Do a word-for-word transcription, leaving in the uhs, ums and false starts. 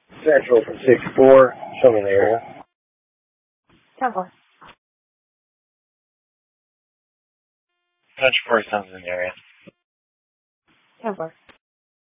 Central from six four. Show me the area. ten four. Central four sounds in the area. ten four.